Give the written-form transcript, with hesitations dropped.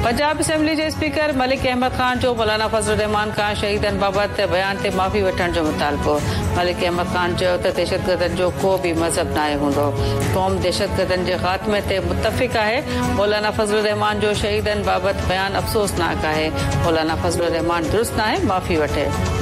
Punjab assembly जे speaker Malik Ahmad Khan जो मौलाना फज़लुर रहमान खां शहीदनि बाबति बयान ते माफ़ी वठण जो मुतालबो। मलिक अहमद ख़ान चयो त दहशतगर्दनि जो को बि मज़हब नाहे हूंदो। क़ौम दहशतगर्दनि जे ख़ात्मे ते मुतफ़िक़ आहे। मौलाना फज़लुर रहमान जो शहीदनि बाबति बयान अफ़सोसनाक आहे। मौलाना फज़लुर रहमान दुरुस्त नाहे, माफ़ी वठे।